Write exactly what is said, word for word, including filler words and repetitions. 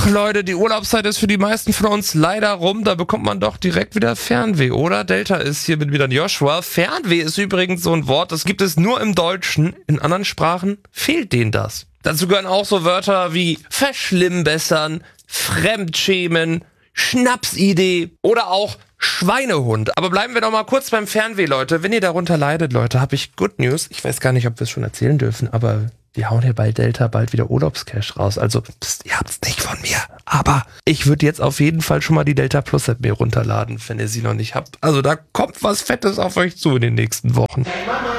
Ach Leute, die Urlaubszeit ist für die meisten von uns leider rum. Da bekommt man doch direkt wieder Fernweh, oder? Delta ist hier mit wieder Joshua. Fernweh ist übrigens so ein Wort, das gibt es nur im Deutschen. In anderen Sprachen fehlt denen das. Dazu gehören auch so Wörter wie verschlimmbessern, fremdschämen, Schnapsidee oder auch Schweinehund. Aber bleiben wir doch mal kurz beim Fernweh, Leute. Wenn ihr darunter leidet, Leute, habe ich Good News. Ich weiß gar nicht, ob wir es schon erzählen dürfen, aber die hauen hier bei Delta bald wieder Urlaubscash raus. Also, das, ihr habt's nicht von mir. Aber ich würde jetzt auf jeden Fall schon mal die Delta Plus App mir runterladen, wenn ihr sie noch nicht habt. Also da kommt was Fettes auf euch zu in den nächsten Wochen.